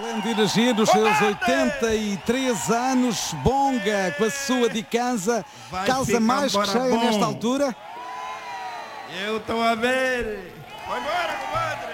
Grande energia nos seus 83 anos. Bonga com a sua de casa. Casa mais que cheia nesta altura. Eu estou a ver. Vai embora, compadre.